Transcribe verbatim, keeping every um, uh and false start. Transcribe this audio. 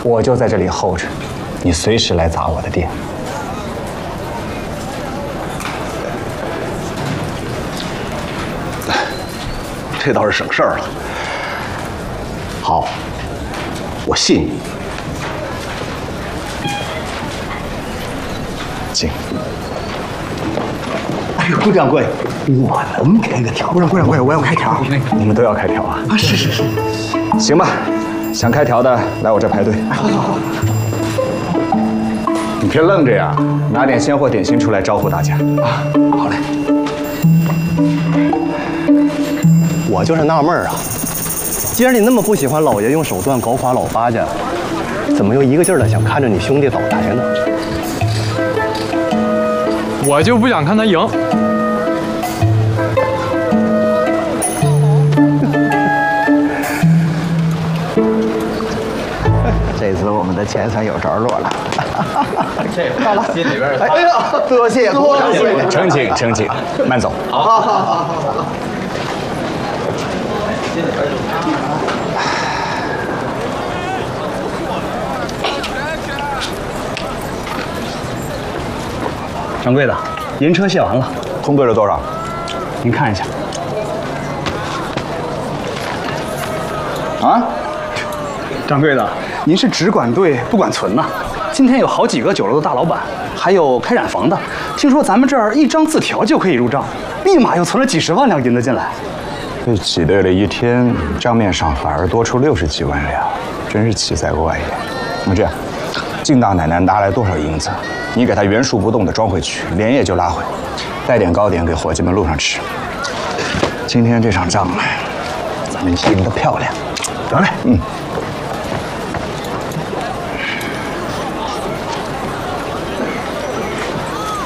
我就在这里候着，你随时来砸我的店。 这倒是省事儿了。好，我信你。 请。 哎呦，顾掌柜，我能开个条？顾掌柜，掌柜，我要开条。 你们都要开条啊？ 啊，是是是。 行吧，想开条的来我这排队。 好好好。 你别愣着呀，拿点鲜货点心出来招呼大家。 啊，好嘞。我就是纳闷啊，既然你那么不喜欢老爷用手段搞垮老八家，怎么又一个劲儿的想看着你兄弟倒台呢？ 我就不想看他赢。 这次我们的钱算有着落了。 这到了，心里边。 哎呀，多谢多谢， 请请请请，慢走。 好好好好好。掌柜的，银车卸完了， 通兑了多少？ 您看一下。 啊？ 掌柜的，您是只管兑不管存呐。今天有好几个酒楼的大老板，还有开染房的，听说咱们这儿一张字条就可以入账，立马又存了几十万两银子进来。 被挤兑了一天，账面上反而多出六十几万两，真是奇哉怪也。那这样，靳大奶奶拿来多少银子，你给她原数不动的装回去，连夜就拉回，带点糕点给伙计们路上吃。今天这场仗，咱们赢得漂亮。 得嘞， 嗯。